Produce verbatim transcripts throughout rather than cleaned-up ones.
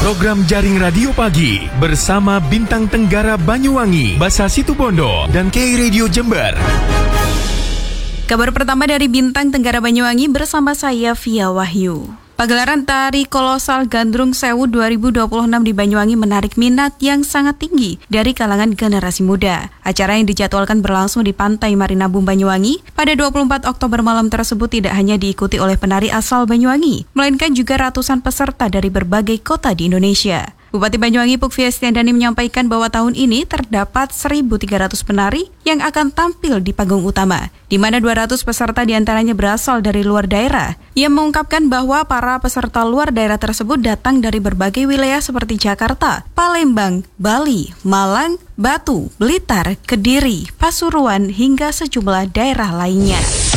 Program Jaring Radio Pagi bersama Bintang Tenggara Banyuwangi, Basa Situbondo, dan K I Radio Jember. Kabar pertama dari Bintang Tenggara Banyuwangi bersama saya Via Wahyu. Pagelaran Tari Kolosal Gandrung Sewu dua ribu dua puluh enam di Banyuwangi menarik minat yang sangat tinggi dari kalangan generasi muda. Acara yang dijadwalkan berlangsung di Pantai Marinabung Banyuwangi pada dua puluh empat Oktober malam tersebut tidak hanya diikuti oleh penari asal Banyuwangi, melainkan juga ratusan peserta dari berbagai kota di Indonesia. Bupati Banyuwangi Pukvi Estiandani menyampaikan bahwa tahun ini terdapat seribu tiga ratus penari yang akan tampil di panggung utama, di mana dua ratus peserta diantaranya berasal dari luar daerah. Ia mengungkapkan bahwa para peserta luar daerah tersebut datang dari berbagai wilayah seperti Jakarta, Palembang, Bali, Malang, Batu, Blitar, Kediri, Pasuruan, hingga sejumlah daerah lainnya.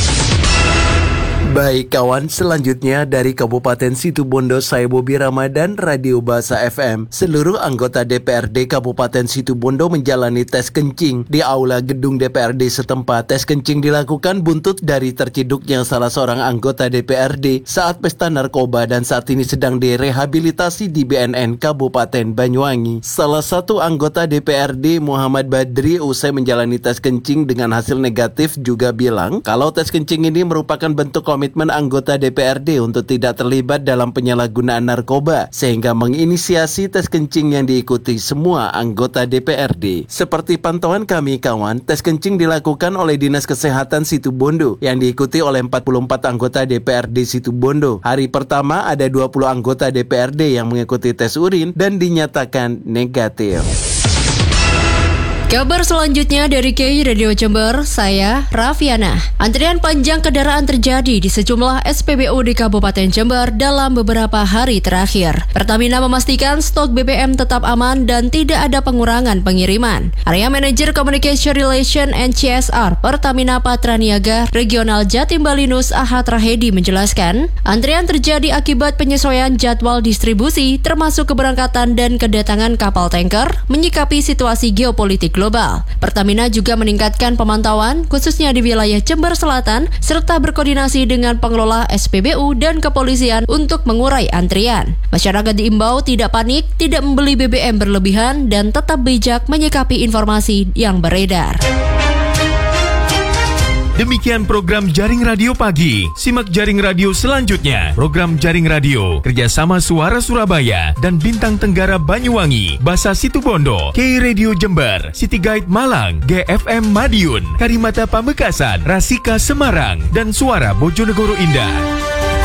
Baik kawan, selanjutnya dari Kabupaten Situbondo, saya Bobi Ramadan, Radio Basa F M. Seluruh anggota D P R D Kabupaten Situbondo menjalani tes kencing di aula gedung D P R D setempat. Tes kencing dilakukan buntut dari terciduknya salah seorang anggota D P R D saat pesta narkoba dan saat ini sedang direhabilitasi di B N N Kabupaten Banyuwangi. Salah satu anggota D P R D, Muhammad Badri, usai menjalani tes kencing dengan hasil negatif juga bilang kalau tes kencing ini merupakan bentuk komitmen anggota D P R D untuk tidak terlibat dalam penyalahgunaan narkoba, sehingga menginisiasi tes kencing yang diikuti semua anggota D P R D. Seperti pantauan kami kawan, tes kencing dilakukan oleh Dinas Kesehatan Situbondo yang diikuti oleh empat puluh empat anggota D P R D Situbondo. Hari pertama ada dua puluh anggota D P R D yang mengikuti tes urin dan dinyatakan negatif. Kabar selanjutnya dari K I Radio Jember, saya Rafiana. Antrian panjang kendaraan terjadi di sejumlah S P B U di Kabupaten Jember dalam beberapa hari terakhir. Pertamina memastikan stok B B M tetap aman dan tidak ada pengurangan pengiriman. Area Manager Communication Relation and C S R Pertamina Patraniaga Regional Jatim Balinus Ahad Rahedi menjelaskan, antrian terjadi akibat penyesuaian jadwal distribusi termasuk keberangkatan dan kedatangan kapal tanker menyikapi situasi geopolitik global. Pertamina juga meningkatkan pemantauan khususnya di wilayah Jember Selatan serta berkoordinasi dengan pengelola S P B U dan kepolisian untuk mengurai antrian. Masyarakat diimbau tidak panik, tidak membeli B B M berlebihan dan tetap bijak menyikapi informasi yang beredar. Demikian program Jaring Radio Pagi. Simak Jaring Radio selanjutnya. Program Jaring Radio kerjasama Suara Surabaya dan Bintang Tenggara Banyuwangi, Basa Situbondo, K I Radio Jember, City Guide Malang, G F M Madiun, Karimata Pamekasan, Rasika Semarang, dan Suara Bojonegoro Indah.